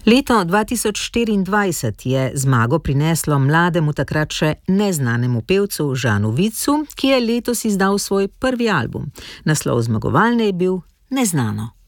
Leto 2024 je zmago prineslo mlademu takrat še neznanemu pevcu Žanu Vicu, ki je letos izdal svoj prvi album. Naslov zmagovalne je bil Neznano.